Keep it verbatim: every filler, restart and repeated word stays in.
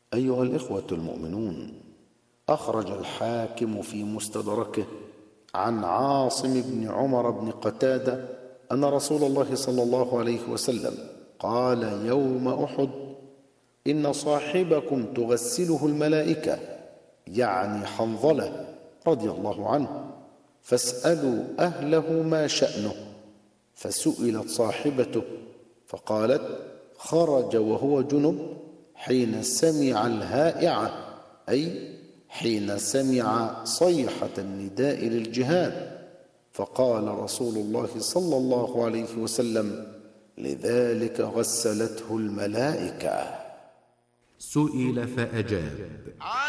أيها الإخوة المؤمنون، أخرج الحاكم في مستدركه عن عاصم بن عمر بن قتادة أن رسول الله صلى الله عليه وسلم قال يوم أحد: إن صاحبكم تغسله الملائكة، يعني حنظلة رضي الله عنه، فاسألوا أهله ما شأنه. فسئلت صاحبته فقالت: خرج وهو جنب حين سمع الهائعة، أي حين سمع صيحة النداء للجهاد. فقال رسول الله صلى الله عليه وسلم: لذلك غسلته الملائكة. سئل فأجاب: